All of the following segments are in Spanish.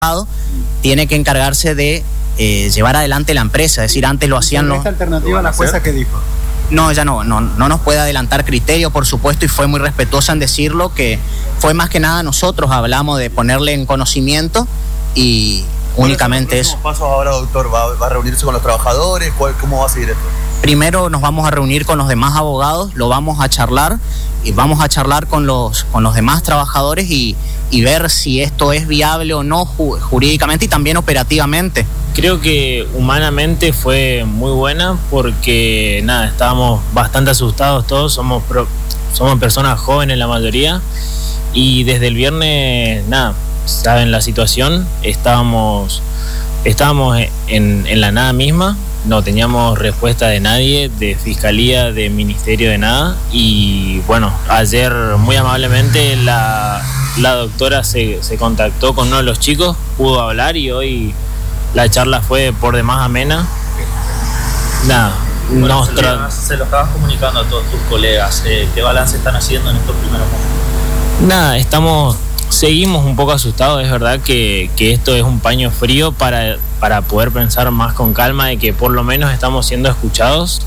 tiene que encargarse de llevar adelante la empresa. Es decir, antes lo hacían los... ¿Esta alternativa la jueza qué dijo? No, ella no nos puede adelantar criterio, por supuesto, y fue muy respetuosa en decirlo, que fue más que nada nosotros hablamos de ponerle en conocimiento y únicamente eso. ¿Qué pasos ahora, doctor? ¿Va a reunirse con los trabajadores? ¿Cómo va a seguir esto? Primero nos vamos a reunir con los demás abogados, lo vamos a charlar y vamos a charlar con los demás trabajadores y ver si esto es viable o no jurídicamente y también operativamente. Creo que humanamente fue muy buena porque estábamos bastante asustados todos, somos personas jóvenes la mayoría y desde el viernes, saben la situación, estábamos en la nada misma, no teníamos respuesta de nadie, de fiscalía, de ministerio, de nada. Y bueno, ayer muy amablemente la doctora se contactó con uno de los chicos, pudo hablar y hoy la charla fue por demás amena. Bueno, se lo estabas comunicando a todos tus colegas. ¿Qué balance están haciendo en estos primeros momentos? Seguimos un poco asustados, es verdad que esto es un paño frío para poder pensar más con calma de que por lo menos estamos siendo escuchados.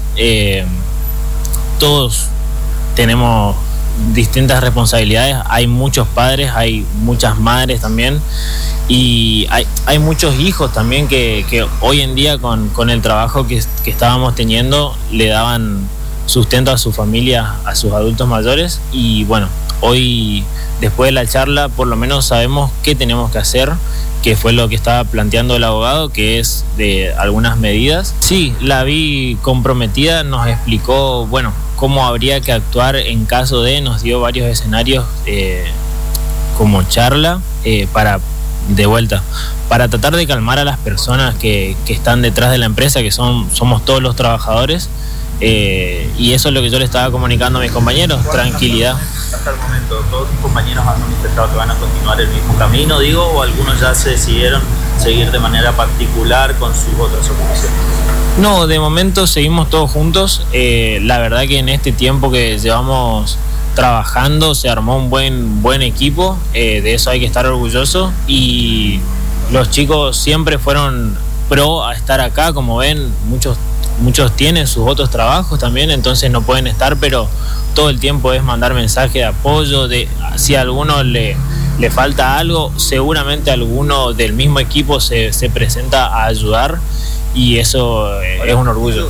Todos tenemos distintas responsabilidades, hay muchos padres, hay muchas madres también y hay muchos hijos también que hoy en día con el trabajo que estábamos teniendo le daban sustento a su familia, a sus adultos mayores y bueno, hoy después de la charla por lo menos sabemos qué tenemos que hacer, que fue lo que estaba planteando el abogado, que es de algunas medidas. Sí, la vi comprometida, nos explicó, cómo habría que actuar en caso de, nos dio varios escenarios como charla para tratar de calmar a las personas que están detrás de la empresa, que somos todos los trabajadores. Y eso es lo que yo le estaba comunicando a mis compañeros, tranquilidad. Hasta el momento, ¿todos tus compañeros han manifestado que van a continuar el mismo camino, o algunos ya se decidieron seguir de manera particular con sus otras ocupaciones? No, de momento seguimos todos juntos. La verdad que en este tiempo que llevamos trabajando se armó un buen equipo, de eso hay que estar orgulloso y los chicos siempre fueron pro a estar acá, como ven, muchos tienen sus otros trabajos también, entonces no pueden estar, pero todo el tiempo es mandar mensaje de apoyo, de si a alguno le falta algo, seguramente alguno del mismo equipo se presenta a ayudar y eso es un orgullo.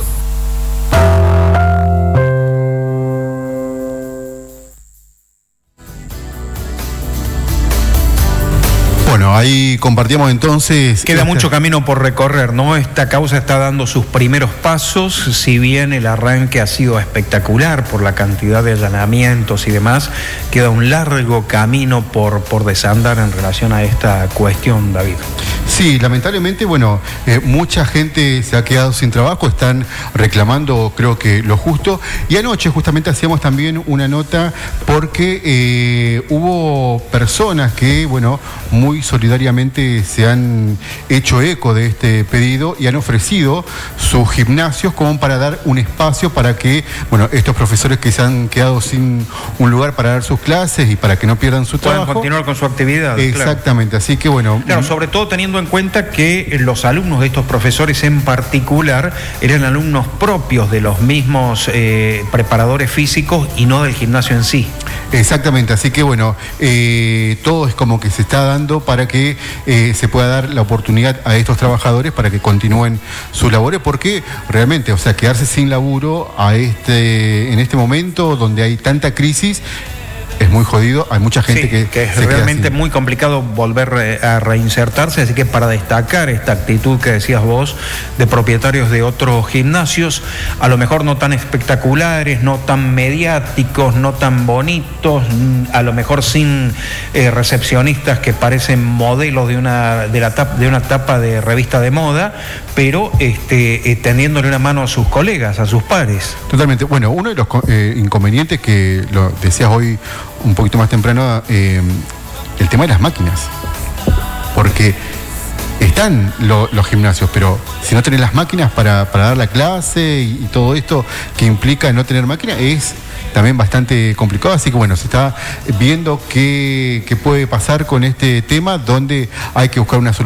Bueno, ahí compartíamos entonces... Queda mucho camino por recorrer, ¿no? Esta causa está dando sus primeros pasos, si bien el arranque ha sido espectacular por la cantidad de allanamientos y demás, queda un largo camino por desandar en relación a esta cuestión, David. Sí, lamentablemente, mucha gente se ha quedado sin trabajo, están reclamando, creo que lo justo. Y anoche justamente hacíamos también una nota porque hubo personas que, muy solidariamente se han hecho eco de este pedido y han ofrecido sus gimnasios como para dar un espacio para que, estos profesores que se han quedado sin un lugar para dar sus clases y para que no pierdan su trabajo, puedan continuar con su actividad. Exactamente, claro. Así que Claro, sobre todo teniendo en cuenta que los alumnos de estos profesores en particular eran alumnos propios de los mismos preparadores físicos y no del gimnasio en sí. Exactamente, así que todo es como que se está dando para que se pueda dar la oportunidad a estos trabajadores para que continúen sus labores, porque realmente, quedarse sin laburo en este momento donde hay tanta crisis es muy jodido, hay mucha gente que es realmente muy complicado volver a reinsertarse, así que para destacar esta actitud que decías vos de propietarios de otros gimnasios, a lo mejor no tan espectaculares, no tan mediáticos, no tan bonitos, a lo mejor sin recepcionistas que parecen modelos de una tapa de revista de moda, pero tendiéndole una mano a sus colegas, a sus pares. Totalmente. Uno de los inconvenientes que lo decías hoy un poquito más temprano, el tema de las máquinas, porque están los gimnasios, pero si no tenés las máquinas para dar la clase y todo esto que implica no tener máquina, es también bastante complicado, así que bueno, se está viendo qué puede pasar con este tema, donde hay que buscar una solución.